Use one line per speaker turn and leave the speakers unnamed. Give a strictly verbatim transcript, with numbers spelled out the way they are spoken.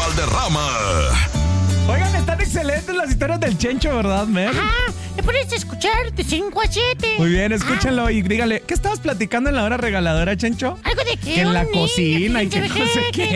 Valderrama.
Oigan, están excelentes las historias del Chencho, ¿verdad, Mer?
Ajá, me puedes escuchar de cinco a siete.
Muy bien, escúchenlo y dígale, ¿qué estabas platicando en la hora regaladora, Chencho?
Algo de que
Que en
un
la
niño
cocina y que
quién
no
sabe
sé
qué,
qué.